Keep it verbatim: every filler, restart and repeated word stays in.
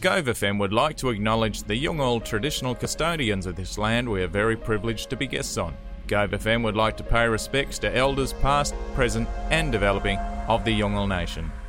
Gove F M would like to acknowledge the Yungal traditional custodians of this land we are very privileged to be guests on. Gove F M would like to pay respects to elders past, present and developing of the Yungal Nation.